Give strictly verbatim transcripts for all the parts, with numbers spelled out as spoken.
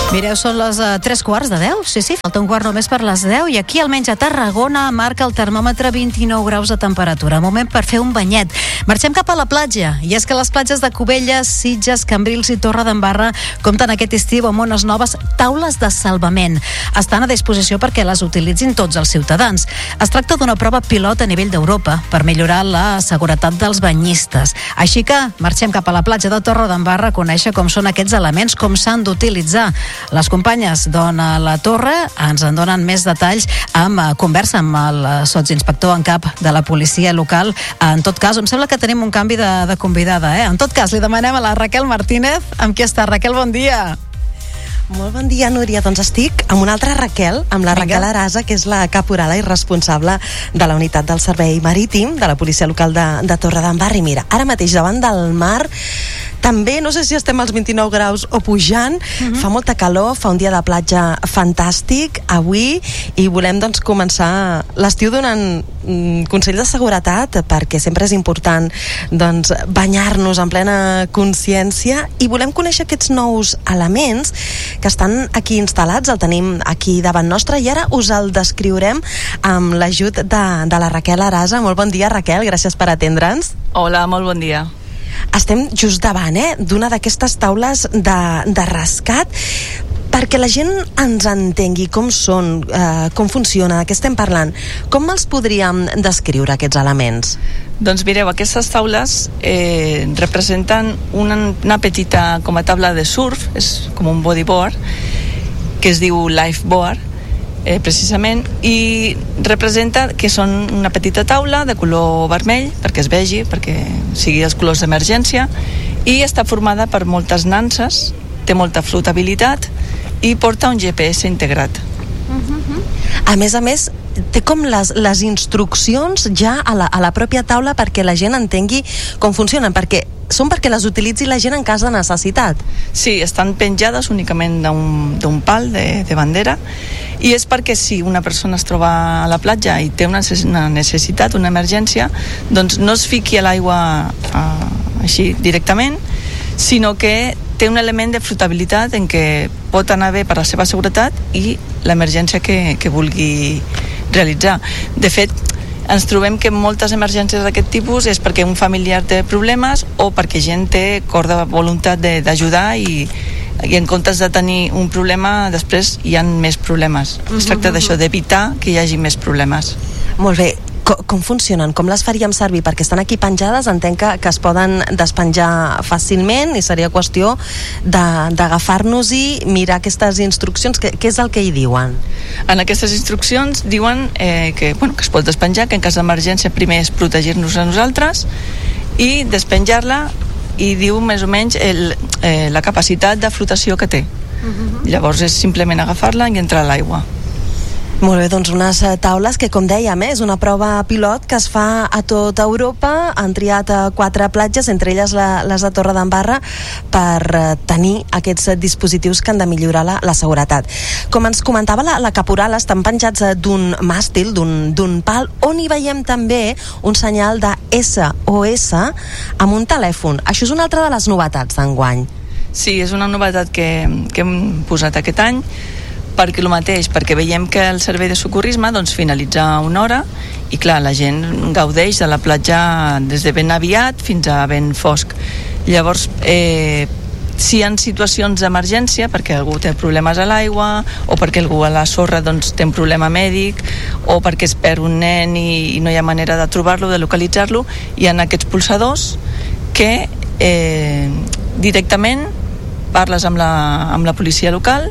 Mireu, són les uh, tres quarts de deu. Sí, sí, falta un quart només per les deu. I aquí, almenys a Tarragona, marca el termòmetre vint-i-nou graus de temperatura. Moment per fer un banyet. Marxem cap a la platja. I és que les platges de Cubelles, Sitges, Cambrils i Torredembarra compten aquest estiu amb unes noves taules de salvament. Estan a disposició perquè les utilitzin tots els ciutadans. Es tracta d'una prova pilot a nivell d'Europa per millorar la seguretat dels banyistes. Així que marxem cap a la platja de Torredembarra a conèixer com són aquests elements, com s'han d'utilitzar. Les companyes d'Ona la Torre ens en donen més detalls amb conversa amb el sotsinspector en cap de la policia local. En tot cas, em sembla que tenim un canvi de, de convidada, eh? En tot cas, li demanem a la Raquel Martínez amb qui està. Raquel, bon dia. Molt bon dia, Núria. Doncs estic amb una altra Raquel, amb la Vinga. Raquel Arasa, que és la caporala i responsable de la unitat del servei marítim de la policia local de, de Torredembarra. I mira, ara mateix davant del mar també, no sé si estem als vint-i-nou graus o pujant, uh-huh. Fa molta calor, fa un dia de platja fantàstic avui i volem doncs començar l'estiu donant mm, consell de seguretat, perquè sempre és important doncs banyar-nos en plena consciència, i volem conèixer aquests nous elements que estan aquí instal·lats, el tenim aquí davant nostre i ara us el descriurem amb l'ajut de, de la Raquel Arasa. Molt bon dia, Raquel, gràcies per atendre'ns. Hola, molt bon dia. Estem just davant eh, d'una d'aquestes taules de, de rescat. Perquè la gent ens entengui com són, eh, com funciona, de què estem parlant, com els podríem descriure, aquests elements? Doncs mireu, aquestes taules eh, representen una, una petita com a taula de surf, és com un bodyboard, que es diu lifeboard, eh, precisament, i representa que són una petita taula de color vermell, perquè es vegi, perquè sigui els colors d'emergència, i està formada per moltes nanses, té molta flotabilitat i porta un G P S integrat. Uh-huh. A més a més, té com les, les instruccions ja a la, a la pròpia taula perquè la gent entengui com funcionen, perquè són perquè les utilitzi la gent en cas de necessitat. Sí, estan penjades únicament d'un, d'un pal de, de bandera, i és perquè si una persona es troba a la platja i té una, una necessitat, una emergència, doncs no es fiqui a l'aigua uh, així directament, sinó que té un element de flotabilitat en què pot anar bé per la seva seguretat i l'emergència que, que vulgui realitzar. De fet, ens trobem que moltes emergències d'aquest tipus és perquè un familiar té problemes o perquè gent té cor de voluntat de, d'ajudar i, i en comptes de tenir un problema, després hi ha més problemes. Uh-huh. Es tracta d'això, d'evitar que hi hagi més problemes. Molt bé. Com, com funcionen? Com les faríem servir? Perquè estan aquí penjades, entenc que, que es poden despenjar fàcilment i seria qüestió de, d'agafar-nos-hi, mirar aquestes instruccions. Què, què és el que hi diuen? En aquestes instruccions diuen eh, que, bueno, que es pot despenjar, que en cas d'emergència primer és protegir-nos a nosaltres i despenjar-la, i diu més o menys el, eh, la capacitat de flotació que té. Uh-huh. Llavors és simplement agafar-la i entrar a l'aigua. Molt bé, doncs unes taules que, com dèiem, eh, és una prova pilot que es fa a tota Europa. Han triat quatre platges, entre elles la, les de Torredembarra, per tenir aquests dispositius que han de millorar la, la seguretat. Com ens comentava la, la caporal, estan penjats d'un màstil, d'un, d'un pal, on hi veiem també un senyal de S O S amb un telèfon. Això és una altra de les novetats d'enguany. Sí, és una novetat que, que hem posat aquest any, perquè el mateix, perquè veiem que el servei de socorrisme doncs, finalitza una hora i clar, la gent gaudeix de la platja des de ben aviat fins a ben fosc. Llavors, eh, si hi ha situacions d'emergència, perquè algú té problemes a l'aigua o perquè algú a la sorra doncs, té un problema mèdic o perquè es perd un nen i, i no hi ha manera de trobar-lo, de localitzar-lo, hi ha aquests pulsadors que eh, directament parles amb la, amb la policia local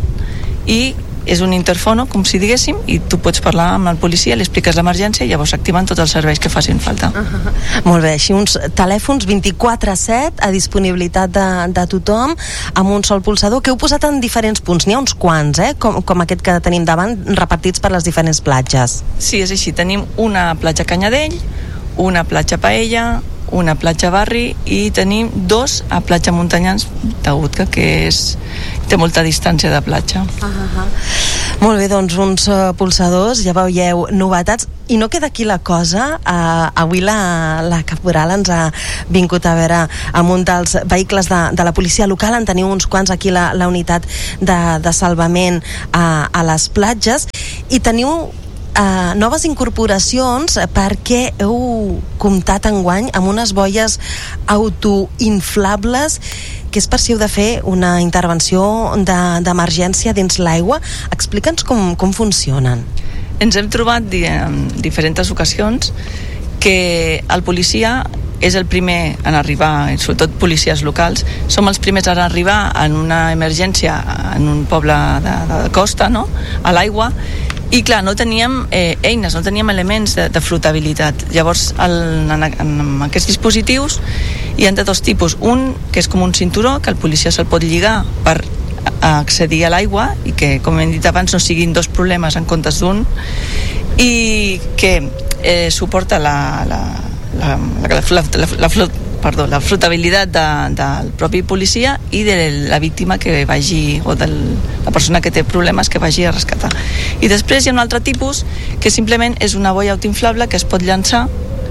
i és un interfono, com si diguéssim, i tu pots parlar amb el policia, li expliques l'emergència i llavors s'activen tots els serveis que facin falta. Uh-huh. Molt bé, així uns telèfons vint-i-quatre set a disponibilitat de, de tothom, amb un sol pulsador, que heu posat en diferents punts, n'hi ha uns quants, eh? com, com aquest que tenim davant, repartits per les diferents platges. Sí, és així, tenim una platja a Canyadell, una platja Paella, una platja Barri i tenim dos a platja Muntanyans de Utca, que és, té molta distància de platja. Uh -huh. Molt bé, doncs uns uh, pulsadors, ja veieu, novetats. I no queda aquí la cosa. Uh, avui la, la caporal ens ha vingut a veure amb un dels vehicles de, de la policia local. En teniu uns quants aquí, la, la unitat de, de salvament a, a les platges. I teniu Uh, noves incorporacions perquè heu comptat enguany amb unes boies autoinflables, que és per si heu de fer una intervenció d'emergència de, dins l'aigua. Explica'ns com, com funcionen. Ens hem trobat en diferents ocasions que el policia és el primer en arribar, sobretot policies locals, som els primers en arribar en una emergència en un poble de, de costa, no?, a l'aigua. I clar, no teníem eh, eines, no teníem elements de, de flotabilitat. Llavors, el, en, en aquests dispositius hi ha de dos tipus. Un, que és com un cinturó, que el policia se'l pot lligar per accedir a l'aigua i que, com hem dit abans, no siguin dos problemes en comptes d'un, i que eh, suporta la, la, la, la, la, la, la flot perdó, la flotabilitat de, del propi policia i de la víctima que vagi, o de la persona que té problemes, que vagi a rescatar. I després hi ha un altre tipus que simplement és una boia autoinflable que es pot llançar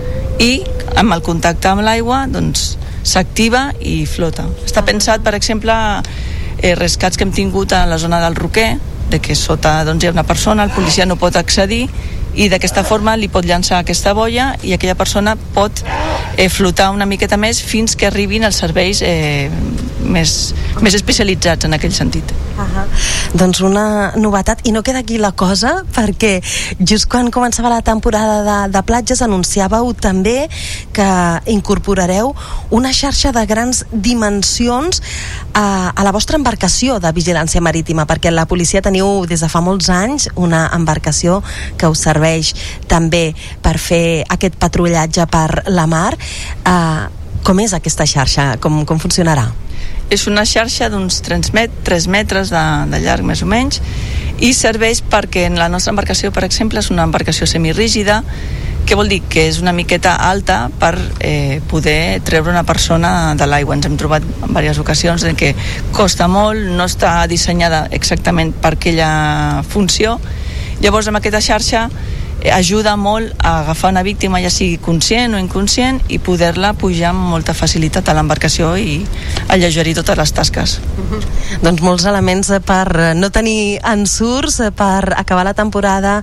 i amb el contacte amb l'aigua doncs s'activa i flota. Està pensat, per exemple, eh, rescats que hem tingut a la zona del Roquer, de que sota doncs, hi ha una persona, el policia no pot accedir i d'aquesta forma li pot llançar aquesta boia i aquella persona pot eh, flotar una miqueta més fins que arribin els serveis eh, més, més especialitzats en aquell sentit. Uh-huh. Doncs una novetat, i no queda aquí la cosa, perquè just quan començava la temporada de, de platges anunciàveu també que incorporareu una xarxa de grans dimensions a, a la vostra embarcació de vigilància marítima, perquè la policia teniu des de fa molts anys una embarcació que us serveix també per fer aquest patrullatge per la mar. Uh, com és aquesta xarxa? Com, com funcionarà? És una xarxa d'uns tres metres de, de llarg, més o menys, i serveix perquè en la nostra embarcació, per exemple, és una embarcació semirígida, que vol dir que és una miqueta alta per eh, poder treure una persona de l'aigua. Ens hem trobat en diverses ocasions en què costa molt, no està dissenyada exactament per aquella funció. Llavors, amb aquesta xarxa ajuda molt a agafar una víctima, ja sigui conscient o inconscient, i poder-la pujar amb molta facilitat a l'embarcació i alleugerir totes les tasques. Uh-huh. Doncs molts elements per no tenir ensurts, per acabar la temporada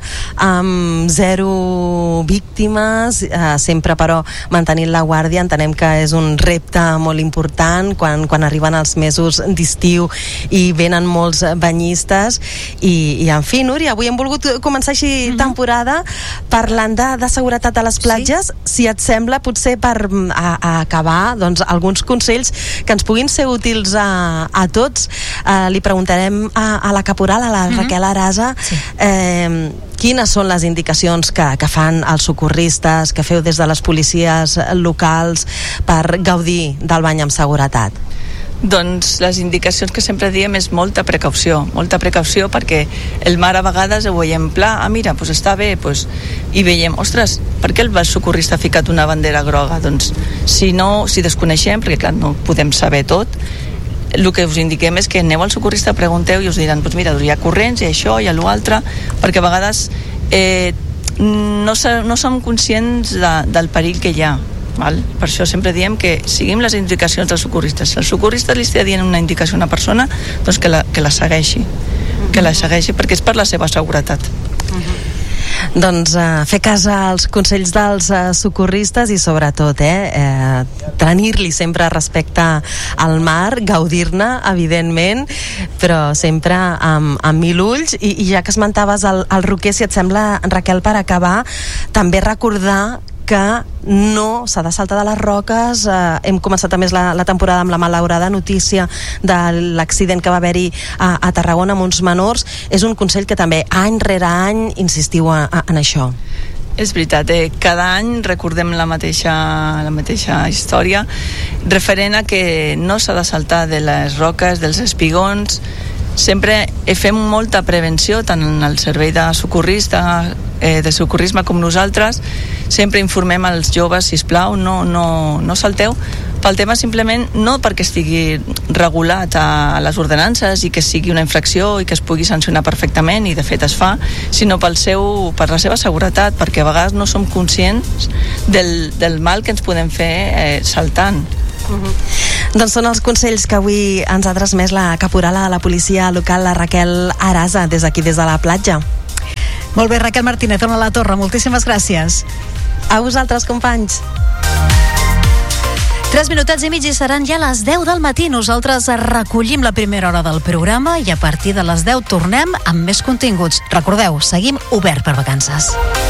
amb zero víctimes, eh, sempre però mantenint la guàrdia. Entenem que és un repte molt important quan, quan arriben els mesos d'estiu i venen molts banyistes i, i en fi, Núria, avui hem volgut començar així uh-huh. temporada parlant de, de seguretat a les platges. Sí? Si et sembla, potser per a, a acabar, doncs, alguns consells que ens puguin ser útils a, a tots. Eh, li preguntarem a, a la caporal, a la uh-huh. Raquel Arasa, sí. eh, quines són les indicacions que, que fan els socorristes, que feu des de les policies locals per gaudir del bany amb seguretat? Doncs les indicacions que sempre diem és molta precaució, molta precaució, perquè el mar a vegades ho veiem pla, ah mira, doncs està bé, doncs, i veiem, ostres, per què el socorrista ha ficat una bandera groga? Doncs si no, si desconeixem, perquè clar, no podem saber tot, el que us indiquem és que aneu al socorrista, pregunteu i us diran, doncs mira, hi ha corrents, hi ha això, hi ha l'altre, perquè a vegades eh, no, no som conscients de, del perill que hi ha. Val? Per això sempre diem que seguim les indicacions dels socorristes. Si el socorrista li està dient una indicació a una persona, doncs que la, que la segueixi, uh-huh. que la segueixi, perquè és per la seva seguretat. Uh-huh. Doncs uh, fer cas als consells dels uh, socorristes i sobretot eh, eh, tenir-li sempre respecte al mar, gaudir-ne evidentment, però sempre amb, amb mil ulls. I, i ja que esmentaves el, el Roquer, si et sembla, Raquel, per acabar, també recordar que no s'ha de saltar de les roques. Eh, hem començat a més la, la temporada amb la malaurada notícia de l'accident que va haver-hi a, a Tarragona amb uns menors. És un consell que també any rere any insistiu a, a, en això. És veritat, eh? Cada any recordem la mateixa, la mateixa història referent a que no s'ha de saltar de les roques, dels espigons, sempre fem molta prevenció, tant en el servei de socorrista, eh, de socorrisme com nosaltres. Sempre informem als joves, sisplau, no, no, no salteu, pel tema simplement no perquè estigui regulat a les ordenances i que sigui una infracció i que es pugui sancionar perfectament, i de fet es fa, sinó pel seu, per la seva seguretat, perquè a vegades no som conscients del, del mal que ens podem fer eh, saltant. Uh-huh. Doncs són els consells que avui ens ha transmès la caporala de la policia local, la Raquel Arasa, des d'aquí, des de la platja. Molt bé, Raquel Martínez, a la Torre, moltíssimes gràcies. A vosaltres, companys. Tres minutets i mig i seran ja les deu del matí. Nosaltres recollim la primera hora del programa i a partir de les deu tornem amb més continguts. Recordeu, seguim obert per vacances.